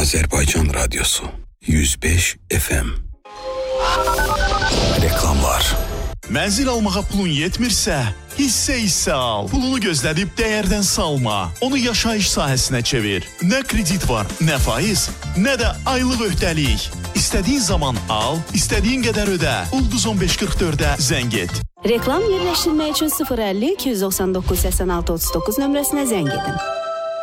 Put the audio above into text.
Azerbaycan Radyosu 105 FM. Reklamlar. Mənzil almağa pulun yetmirsə, hissə al. Pulunu gözlədib dəyərdən salma. Onu yaşayış sahəsinə çevir. Nə kredit var, nə faiz, nə də aylıq öhdəlik. İstədiyin zaman al, istədiyin qədər ödə. Ulduz 1544-ə zəng et. Reklam yerləşdirmək üçün 050 299 86 39 nömrəsinə zəng edin.